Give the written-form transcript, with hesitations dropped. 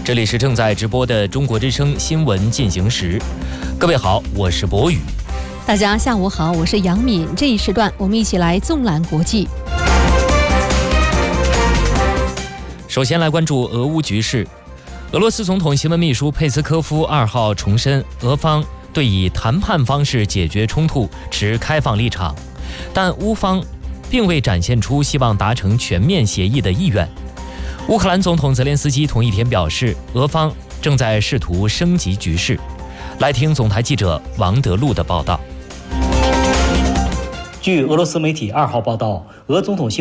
这里是正在直播的中国之声新闻进行时。各位好，我是博宇。 大家下午好，我是杨敏。这一时段我们一起来纵览国际。 首先来关注俄乌局势。俄罗斯总统新闻秘书佩斯科夫2号重申，俄方对以谈判方式解决冲突持开放立场，但乌方并未展现出希望达成全面协议的意愿。乌克兰总统泽连斯基同一天表示，俄方正在试图升级局势。来听总台记者王德禄的报道。 据俄罗斯媒体2号报道，俄总统